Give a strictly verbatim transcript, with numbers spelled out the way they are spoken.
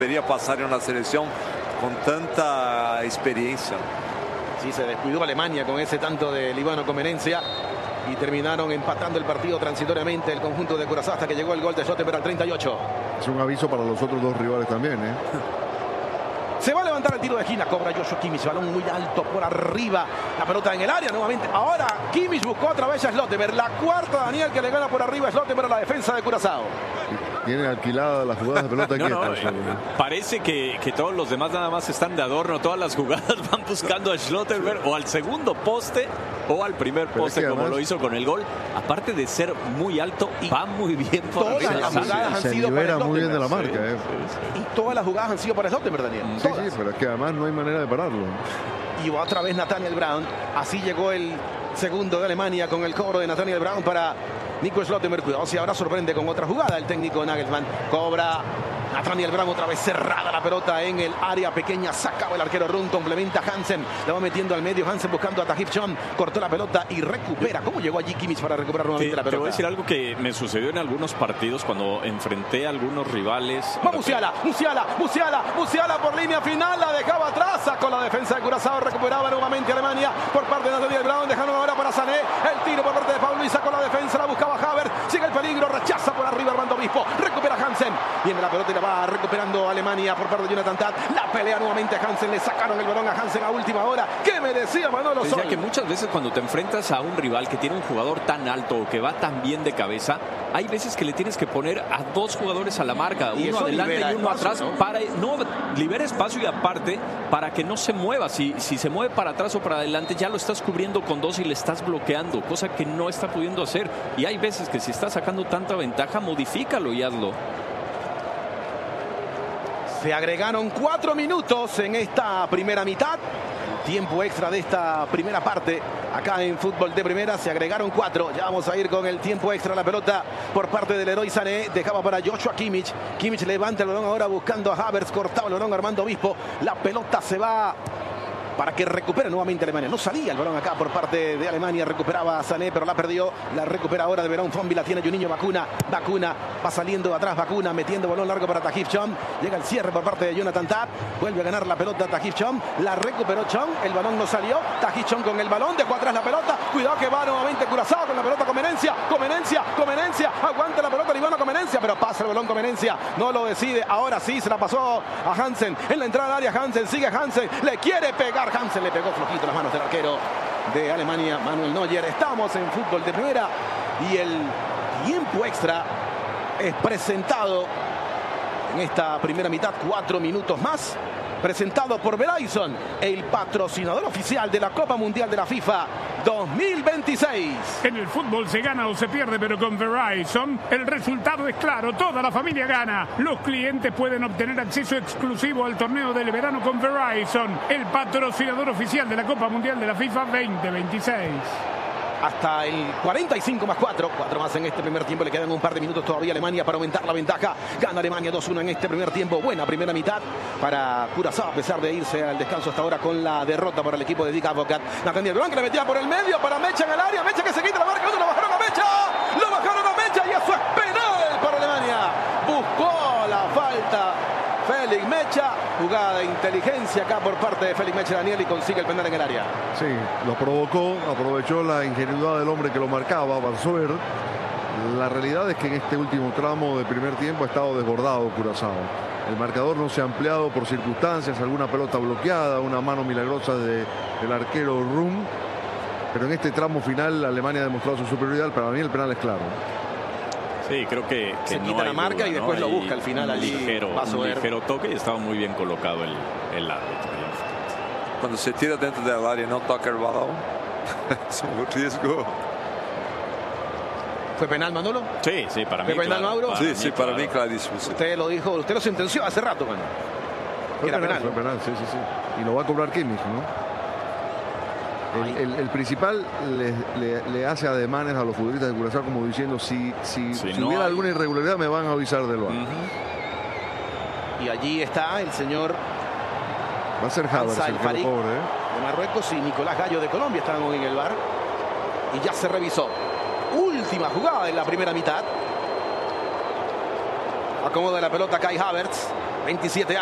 Debería pasar en una selección con tanta experiencia. Sí, se descuidó Alemania con ese tanto de Líbano Comenencia y terminaron empatando el partido transitoriamente el conjunto de Curazao hasta que llegó el gol de Schlotterbeck al treinta y ocho. Es un aviso para los otros dos rivales también, ¿eh? Se va a levantar el tiro de esquina, cobra Joshua Kimmich, balón muy alto por arriba, la pelota en el área nuevamente. Ahora Kimmich buscó otra vez a Schlotterbeck, la cuarta Daniel que le gana por arriba a Schlotterbeck a la defensa de Curazao. Tiene alquilada las jugadas de pelota no, quieta. No, eh, parece que, que todos los demás nada más están de adorno. Todas las jugadas van buscando a Schlotterbeck o al segundo poste o al primer poste, es que como además, lo hizo con el gol. Aparte de ser muy alto, va muy bien por todas arriba. las jugadas han se sido libera para muy bien de la marca. Sí, eh. sí, sí. Y todas las jugadas han sido para Schlotterbeck, Daniel. Sí, todas. sí, pero es que además no hay manera de pararlo. Y otra vez Nathaniel Brown. Así llegó el segundo de Alemania con el cobro de Nathaniel Brown para Nico Schlotterbeck. Cuidado si ahora sorprende con otra jugada el técnico Nagelsmann. Cobra Nathaniel Brown, otra vez cerrada la pelota en el área pequeña. Sacaba el arquero Run, complementa Hansen. La va metiendo al medio. Hansen buscando a Tahith Chong. Cortó la pelota y recupera. ¿Cómo llegó allí Kimmich para recuperar nuevamente te, la pelota? Te voy a decir algo que me sucedió en algunos partidos cuando enfrenté a algunos rivales. Va Musiala, Musiala, Musiala, Musiala por línea final. La dejaba atrás. Sacó la defensa de Curazao. Recuperaba nuevamente Alemania por parte de Nathaniel Brown. Dejaron ahora para Sané. El tiro por parte de Pablo y sacó la defensa. La buscaba Havertz. Sigue el peligro. Rechaza por arriba Armando Obispo. Recupera Hansen. Viene la pelota y la va recuperando Alemania por parte de Jonathan Tah. La pelea nuevamente a Hansen. Le sacaron el balón a Hansen a última hora. ¿Qué me decía Manolo Sol? Decía que muchas veces cuando te enfrentas a un rival que tiene un jugador tan alto o que va tan bien de cabeza, hay veces que le tienes que poner a dos jugadores a la marca, y uno adelante y uno espacio, atrás, ¿no? para no libera espacio y aparte para que no se mueva. Si, si se mueve para atrás o para adelante, ya lo estás cubriendo con dos y le estás bloqueando, cosa que no está pudiendo hacer. Y hay veces que si está sacando tanta ventaja, modifícalo y hazlo. Se agregaron cuatro minutos en esta primera mitad. Tiempo extra de esta primera parte. Acá en Fútbol de Primera se agregaron cuatro. Ya vamos a ir con el tiempo extra. La pelota por parte del Leroy Sané. Dejaba para Joshua Kimmich. Kimmich levanta el balón ahora buscando a Havertz. Cortaba el balón Armando Obispo. La pelota se va para que recupere nuevamente Alemania. No salía el balón acá por parte de Alemania. Recuperaba a Sané, pero la perdió. La recupera ahora de Verón Fombi. La tiene Juninho Bacuna. Bacuna va saliendo de atrás. Bacuna metiendo balón largo para Tahith Chong. Llega el cierre por parte de Jonathan Tah. Vuelve a ganar la pelota Tahith Chong. La recuperó Chong. El balón no salió. Tahith Chong con el balón. Dejó atrás la pelota. Cuidado que va nuevamente Curazao con la pelota. Comenencia. Comenencia. Comenencia. Aguanta la pelota Líbano Comenencia. Pero pasa el balón Comenencia. No lo decide. Ahora sí se la pasó a Hansen. En la entrada del área Hansen. Sigue Hansen. Le quiere pegar. Hansen le pegó flojito las manos del arquero de Alemania, Manuel Neuer. Estamos en Fútbol de Primera y el tiempo extra es presentado en esta primera mitad, cuatro minutos más, presentado por Verizon, el patrocinador oficial de la Copa Mundial de la FIFA dos mil veintiséis. En el fútbol se gana o se pierde, pero con Verizon el resultado es claro, toda la familia gana. Los clientes pueden obtener acceso exclusivo al torneo del verano con Verizon, el patrocinador oficial de la Copa Mundial de la FIFA veinte veintiséis. Hasta el cuarenta y cinco más cuatro. cuatro más en este primer tiempo. Le quedan un par de minutos todavía a Alemania para aumentar la ventaja. Gana Alemania dos uno en este primer tiempo. Buena primera mitad para Curazao, a pesar de irse al descanso hasta ahora con la derrota para el equipo de Dick Advocaat. Nathaniel Brown que le metía por el medio para Mecha en el área. Mecha que se quita la marca. Lo bajaron a Mecha. Lo bajaron a Mecha y eso es penal para Alemania. Buscó la falta Felix Mecha. Jugada de inteligencia acá por parte de Felix Mecha, Daniel, y consigue el penal en el área. Sí, lo provocó, aprovechó la ingenuidad del hombre que lo marcaba, Barzoer. La realidad es que en este último tramo de primer tiempo ha estado desbordado Curazao. El marcador no se ha ampliado por circunstancias, alguna pelota bloqueada, una mano milagrosa de, del arquero Rum. Pero en este tramo final Alemania ha demostrado su superioridad. Para mí el penal es claro. Sí, creo que, que se no quita la marca duda, y después ¿no? lo busca al final allí. Ligero, un ligero toque y estaba muy bien colocado el, el árbitro. Cuando se tira dentro del área y no toca el balón, es un riesgo. ¿Fue penal, Manolo? Sí, sí, para mí. ¿Fue penal, claro, Mauro? para Sí, mí, sí, claro. para mí clarísimo. Sí. Usted lo dijo, usted lo sentenció hace rato, bueno. Fue Era penal, penal. fue penal, sí, sí, sí. Y lo va a cobrar Kimmich, ¿no? El, el, el principal le, le, le hace ademanes a los futbolistas de Curazao como diciendo si, si, Si si no hubiera hay- alguna irregularidad me van a avisar del bar. Ujú. Y allí está el señor Va a ser Havertz Ansar el que Farid lo cobre, ¿eh? de Marruecos y Nicolás Gallo de Colombia estaban hoy en el bar. Y ya se revisó. Última jugada en la primera mitad. Acomoda la pelota Kai Havertz, veintisiete años.